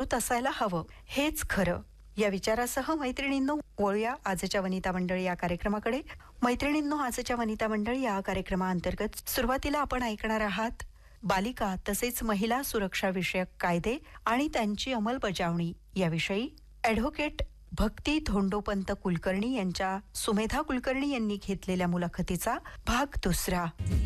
होत असायला हवं हेच खरं. या विचारासह मैत्रिणींनो वळूया आजच्या वनिता मंडळी या कार्यक्रमाकडे. मैत्रिणींनो, आजच्या वनिता मंडळी या कार्यक्रमाअंतर्गत सुरुवातीला आपण ऐकणार आहात बालिका तसेच महिला सुरक्षा विषयक कायदे आणि त्यांची अंमलबजावणी याविषयी ॲडव्होकेट भक्ती धोंडोपंत कुलकर्णी यांच्या सुमेधा कुलकर्णी यांनी घेतलेल्या मुलाखतीचा भाग दुसरा.